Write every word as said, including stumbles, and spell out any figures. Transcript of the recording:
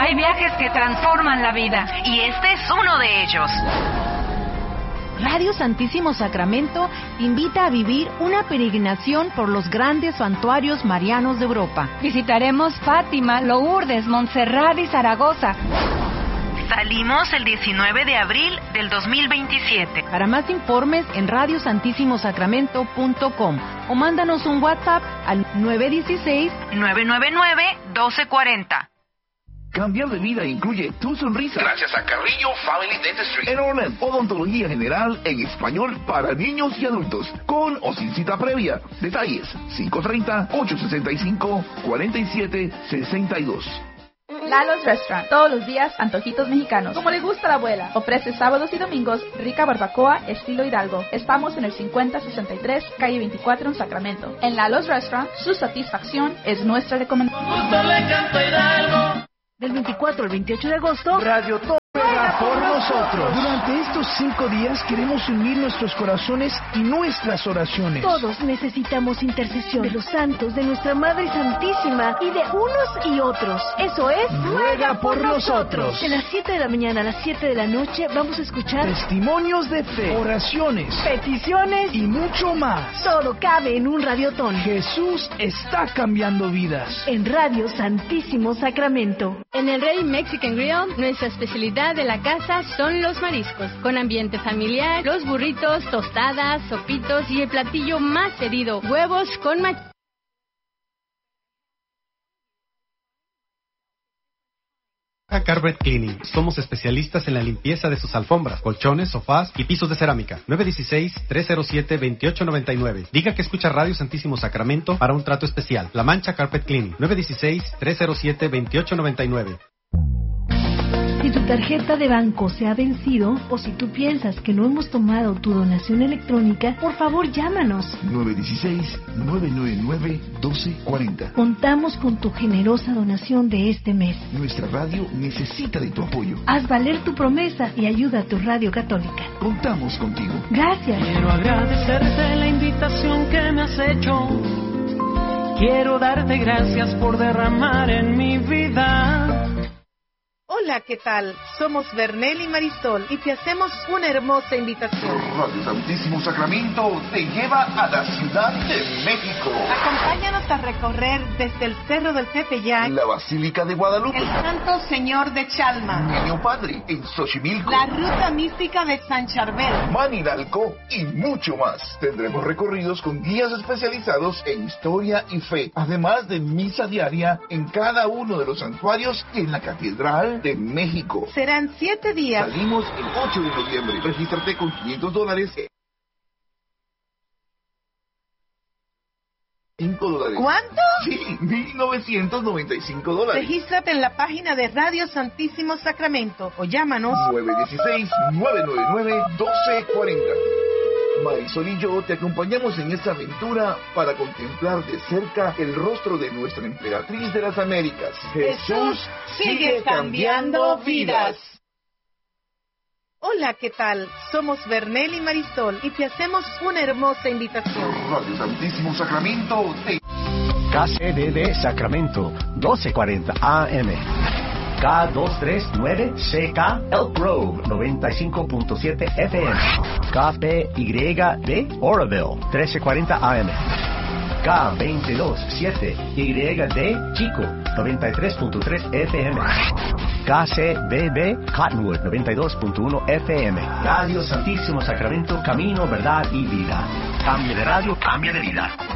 Hay viajes que transforman la vida. Y este es uno de ellos. Radio Santísimo Sacramento invita a vivir una peregrinación por los grandes santuarios marianos de Europa. Visitaremos Fátima, Lourdes, Montserrat y Zaragoza. Salimos el diecinueve de abril del dos mil veintisiete. Para más informes en radio santísimo sacramento punto com o mándanos un WhatsApp al nueve uno seis, nueve nueve nueve, uno dos cuatro cero. Cambiar de vida incluye tu sonrisa. Gracias a Carrillo Family Dentistry. En Orland, odontología general en español para niños y adultos, con o sin cita previa. Detalles: cinco tres cero, ocho seis cinco, cuatro siete seis dos. Lalo's Restaurant, todos los días antojitos mexicanos, como le gusta a la abuela. Ofrece sábados y domingos rica barbacoa estilo Hidalgo. Estamos en el cincuenta sesenta y tres, calle veinticuatro en Sacramento. En Lalo's Restaurant, su satisfacción es nuestra recomendación. Del veinticuatro al veintiocho de agosto, Radio Todo ruega por nosotros. Durante estos cinco días queremos unir nuestros corazones y nuestras oraciones. Todos necesitamos intercesión de los santos, de nuestra Madre Santísima y de unos y otros. Eso es, ruega por nosotros. De las siete de la mañana a las siete de la noche vamos a escuchar testimonios de fe, oraciones, peticiones y mucho más. Todo cabe en un radiotón. Jesús está cambiando vidas. En Radio Santísimo Sacramento. En el Rey Mexican Grill, nuestra especialidad de la casa son los mariscos, con ambiente familiar, los burritos, tostadas, sopitos y el platillo más pedido, huevos con machaca. Carpet Cleaning. Somos especialistas en la limpieza de sus alfombras, colchones, sofás y pisos de cerámica. nueve uno seis, tres cero siete, dos ocho nueve nueve. Diga que escucha Radio Santísimo Sacramento para un trato especial. La Mancha Carpet Cleaning. nueve uno seis, tres cero siete, dos ocho nueve nueve. Si tu tarjeta de banco se ha vencido o si tú piensas que no hemos tomado tu donación electrónica, por favor llámanos. nueve uno seis, nueve nueve nueve, uno dos cuatro cero. Contamos con tu generosa donación de este mes. Nuestra radio necesita de tu apoyo. Haz valer tu promesa y ayuda a tu radio católica. Contamos contigo. Gracias. Quiero agradecerte la invitación que me has hecho. Quiero darte gracias por derramar en mi vida. Hola, ¿qué tal? Somos Bernel y Marisol y te hacemos una hermosa invitación. Radio Santísimo Sacramento te lleva a la Ciudad de México. Acompáñanos a recorrer desde el Cerro del Tepeyac, la Basílica de Guadalupe, el Santo Señor de Chalma, Niño Padre en Xochimilco, la Ruta Mística de San Charbel, Manidalco y mucho más. Tendremos recorridos con guías especializados en historia y fe, además de misa diaria en cada uno de los santuarios y en la Catedral de México. Serán siete días. Salimos el ocho de noviembre. Regístrate con quinientos dólares. cinco dólares. ¿Cuánto? Sí, mil novecientos noventa y cinco dólares. Regístrate en la página de Radio Santísimo Sacramento o llámanos nueve uno seis, nueve nueve nueve, uno dos cuatro cero. Marisol y yo te acompañamos en esta aventura para contemplar de cerca el rostro de nuestra emperatriz de las Américas. Jesús sigue cambiando vidas. Hola, ¿qué tal? Somos Bernel y Marisol y te hacemos una hermosa invitación. Radio Santísimo Sacramento te... K C D D Sacramento, doce cuarenta A M. K doscientos treinta y nueve C K Elk Grove, noventa y cinco punto siete F M. K P Y D Oroville, trece cuarenta A M. K veintidós siete Y D Chico, noventa y tres punto tres F M. K C B B Cottonwood, noventa y dos punto uno F M. Radio Santísimo Sacramento, camino, verdad y vida. Cambio de radio, cambio de vida.